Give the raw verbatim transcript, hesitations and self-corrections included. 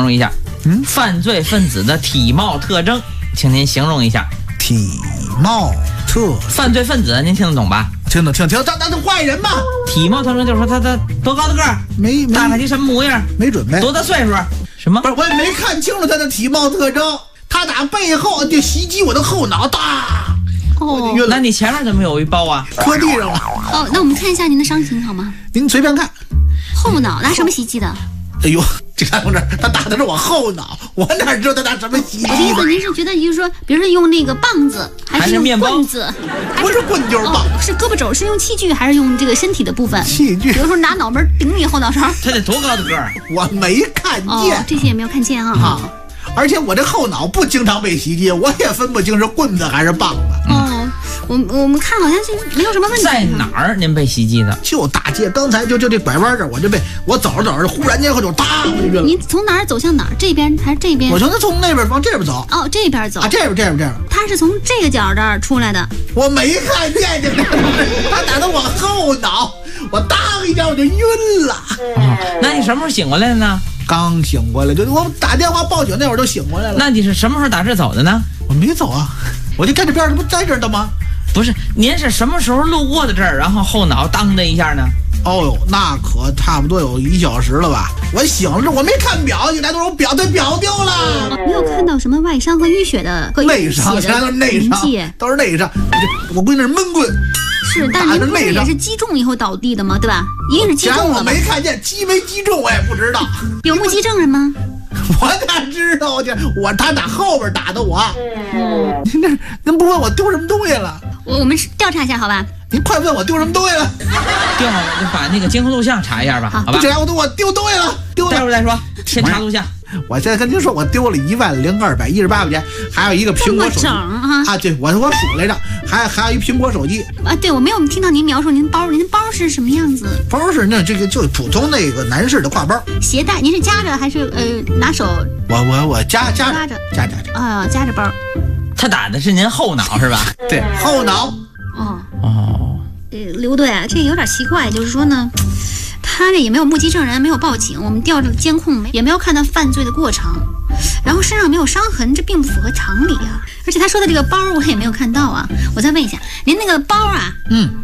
容一下， 嗯， 犯罪分子的体貌特征，请您形容一下。 体貌特犯罪分子您听得懂吧？ 听懂听听，他那是坏人嘛？ 体貌特征就是说他他多高的个儿， 没没大概其什么模样， 没准备， 多大岁数，什么？ 不是，我也没看清楚他的体貌特征。他打背后就袭击我的后脑，大， 哦， 那你前面怎么有一包啊？ 磕地上了。 哦，那我们看一下您的伤情好吗？ 您随便看。 后脑拿什么袭击的？ 哎呦，这看同志，他打的是我后脑，我哪知道他打什么袭击我的意思，您是觉得就是说，比如说用那个棒子，还是用棍子，还不是棍就是棒， 哦，是胳膊肘，是用器具还是用这个身体的部分？ 器具， 比如说拿脑门顶你后脑勺。 他得多高的个儿？ 我没看见， 哦，这些也没有看见哈。 啊，而且我这后脑不经常被袭击，我也分不清是棍子还是棒子。 哦，我我们看好像是没有什么问题。 在哪儿您被袭击的？ 就大街，刚才就就这拐弯这儿，我就被我走着走着，忽然间我就当我就晕了。 你从哪儿走向哪儿？这边还是这边？ 我从他从那边往这边走。 哦，这边走啊，这边这边这边。 他是从这个角这儿出来的。 我没看见这个，他打到我后脑，我当一下我就晕了。 哦，那你什么时候醒过来的呢？ 刚醒过来，就我打电话报警那会儿就醒过来了。 那你是什么时候打这走的呢？ 我没走啊，我就站这边，这不在这儿的吗？ 不是，您是什么时候路过的这儿，然后后脑当的一下呢？ 哦呦，那可差不多有一小时了吧？我醒了，我没看表，你来多少表对表丢了。 没有看到什么外伤和淤血的和内伤，全都是内伤，都是内伤。我我估计那是闷棍。 是，但您不是也是击中以后倒地的吗？对吧？一定是击中了。 我没看见击没击中，我也不知道。 有目击证人吗？ 我哪知道？我我他打后边打的我。嗯，您这您不问我丢什么东西了？ 我我们调查一下，好吧？ 您快问我丢什么东西了？ 调把那个监控录像查一下吧，好吧？ 这样我都我丢东西了，丢了。 待会儿再说，先查录像。 我现在跟您说，我丢了一万零二百一十八块钱，还有一个苹果手机啊！ 啊，对，我我数来着，还还有一苹果手机啊。对，我没有听到您描述您包，您包是什么样子？ 包是那这个就普通那个男士的挎包， 携带。您是夹着还是呃拿手？ 我我我夹夹夹着夹夹着啊，夹着包。 他打的是您后脑是吧？ 对，后脑。 哦哦， 呃，刘队啊，这有点奇怪，就是说呢。他这也没有目击证人，没有报警，我们调着监控也没有看到犯罪的过程，然后身上没有伤痕，这并不符合常理啊。而且他说的这个包我也没有看到啊。我再问一下，您那个包啊， 嗯。